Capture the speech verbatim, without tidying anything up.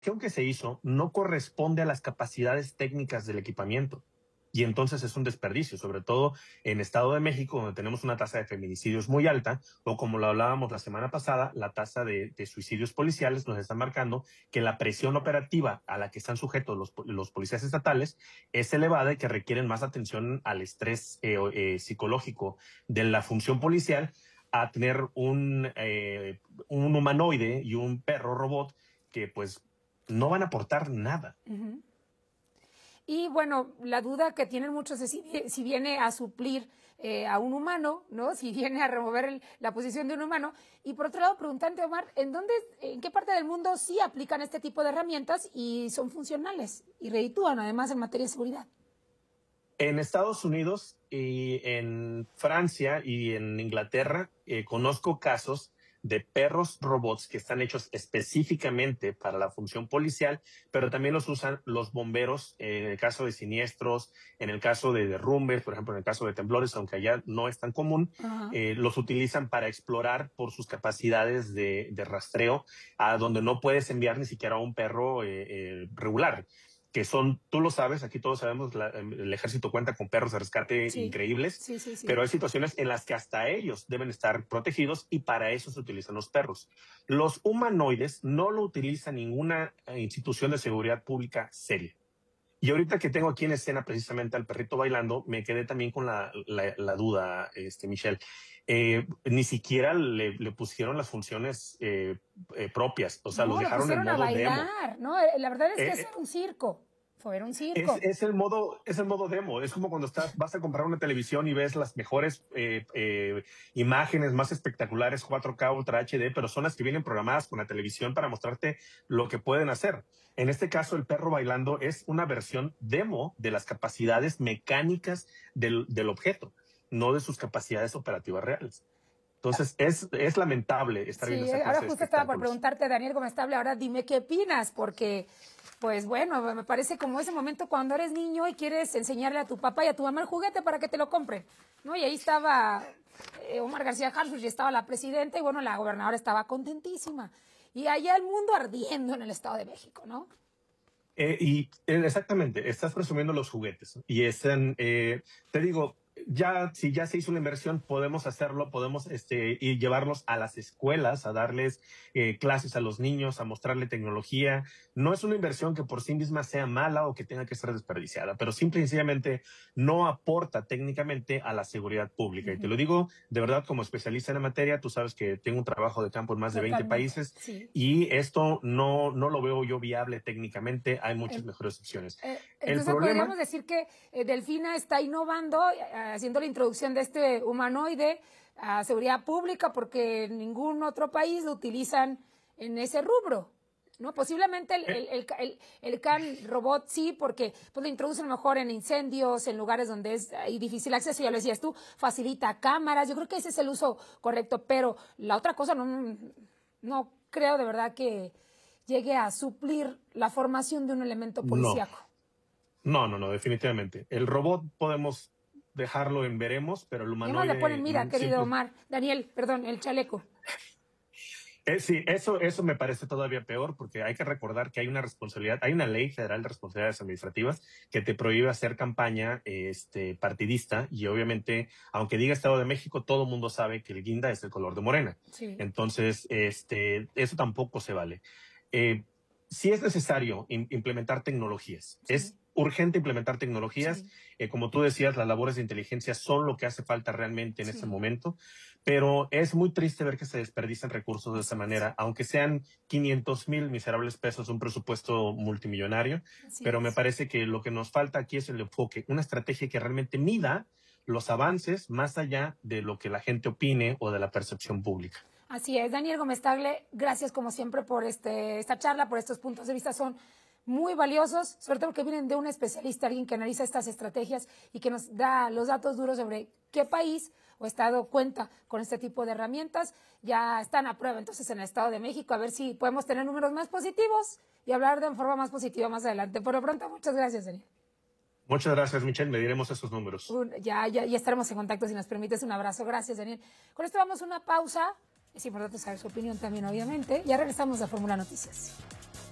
que se hizo no corresponde a las capacidades técnicas del equipamiento. Y entonces es un desperdicio, sobre todo en Estado de México, donde tenemos una tasa de feminicidios muy alta, o como lo hablábamos la semana pasada, la tasa de, de suicidios policiales nos está marcando que la presión operativa a la que están sujetos los, los policías estatales es elevada y que requieren más atención al estrés eh, eh, psicológico de la función policial a tener un, eh, un humanoide y un perro robot que pues no van a aportar nada. Uh-huh. Y bueno, la duda que tienen muchos es si, si viene a suplir eh, a un humano, ¿no? Si viene a remover el, la posición de un humano. Y por otro lado, preguntante, Omar, ¿en dónde, en qué parte del mundo sí aplican este tipo de herramientas y son funcionales y reditúan además en materia de seguridad? En Estados Unidos y en Francia y en Inglaterra eh, conozco casos de perros robots que están hechos específicamente para la función policial, pero también los usan los bomberos en el caso de siniestros, en el caso de derrumbes, por ejemplo, en el caso de temblores, aunque allá no es tan común, uh-huh. eh, los utilizan para explorar por sus capacidades de, de rastreo, a donde no puedes enviar ni siquiera a un perro eh, eh, regular. Que son, tú lo sabes, aquí todos sabemos, la, el ejército cuenta con perros de rescate sí, increíbles, sí, sí, sí. pero hay situaciones en las que hasta ellos deben estar protegidos y para eso se utilizan los perros. Los humanoides no lo utiliza ninguna institución de seguridad pública seria. Y ahorita que tengo aquí en escena precisamente al perrito bailando, me quedé también con la, la, la duda, este, Michelle. Eh, ni siquiera le, le pusieron las funciones eh, eh, propias, o sea, no, los dejaron lo en modo a bailar, demo. ¿no? La verdad es que Eh, es un circo. Fue un circo. Es, es el modo, es el modo demo. Es como cuando estás, vas a comprar una televisión y ves las mejores eh, eh, imágenes más espectaculares, cuatro K, Ultra H D, pero son las que vienen programadas con la televisión para mostrarte lo que pueden hacer. En este caso, el perro bailando es una versión demo de las capacidades mecánicas del, del objeto, no de sus capacidades operativas reales. Entonces, es, es lamentable estar sí, viendo esa clase ahora de justo estaba por preguntarte, Daniel Gómez Table, ahora dime qué opinas, porque, pues bueno, me parece como ese momento cuando eres niño y quieres enseñarle a tu papá y a tu mamá el juguete para que te lo compren, ¿no? Y ahí estaba eh, Omar García Harfuch y estaba la presidenta y bueno, la gobernadora estaba contentísima. Y allá el mundo ardiendo en el Estado de México, ¿no? Eh, y eh, exactamente, estás presumiendo los juguetes. Y están, eh, te digo, ya, si ya se hizo una inversión, podemos hacerlo, podemos este, y llevarlos a las escuelas, a darles eh, clases a los niños, a mostrarle tecnología. No es una inversión que por sí misma sea mala o que tenga que ser desperdiciada, pero simple y sencillamente no aporta técnicamente a la seguridad pública. Uh-huh. Y te lo digo de verdad como especialista en la materia, tú sabes que tengo un trabajo de campo en más Totalmente. de veinte países sí. y esto no, no lo veo yo viable técnicamente, hay muchas eh, mejores opciones. Eh, entonces El problema, podríamos decir que eh, Delfina está innovando, haciendo la introducción de este humanoide a seguridad pública porque ningún otro país lo utilizan en ese rubro, ¿no? Posiblemente el, el, el, el, el can robot sí, porque pues lo introducen mejor en incendios, en lugares donde es hay difícil acceso, ya lo decías tú, facilita cámaras, yo creo que ese es el uso correcto, pero la otra cosa no, no creo de verdad que llegue a suplir la formación de un elemento policíaco. No, no, no, no, definitivamente. El robot podemos dejarlo en veremos, pero el humanoide... Y más le ponen, mira, querido simple... Omar, Daniel, perdón, el chaleco. Eh, sí, eso, eso me parece todavía peor porque hay que recordar que hay una responsabilidad, hay una ley federal de responsabilidades administrativas que te prohíbe hacer campaña este, partidista y obviamente, aunque diga Estado de México, todo el mundo sabe que el guinda es el color de Morena. Sí. Entonces, este, eso tampoco se vale. Eh, sí es necesario in, implementar tecnologías. Sí. Es urgente implementar tecnologías. Sí. Eh, como tú decías, las labores de inteligencia son lo que hace falta realmente en sí. este momento, pero es muy triste ver que se desperdician recursos de esa manera, aunque sean quinientos mil miserables pesos, un presupuesto multimillonario, Así pero es. me parece que lo que nos falta aquí es el enfoque, una estrategia que realmente mida los avances más allá de lo que la gente opine o de la percepción pública. Así es, Daniel Gómez Tagle, gracias como siempre por este, esta charla, por estos puntos de vista, son muy valiosos, sobre todo porque vienen de un especialista, alguien que analiza estas estrategias y que nos da los datos duros sobre qué país o estado cuenta con este tipo de herramientas. Ya están a prueba entonces en el Estado de México, a ver si podemos tener números más positivos y hablar de forma más positiva más adelante. Por lo pronto, muchas gracias, Daniel. Muchas gracias, Michelle. Mediremos esos números. Un, ya, ya, ya estaremos en contacto si nos permites. Un abrazo. Gracias, Daniel. Con esto vamos a una pausa. Es importante saber su opinión también, obviamente. Ya regresamos a Fórmula Noticias.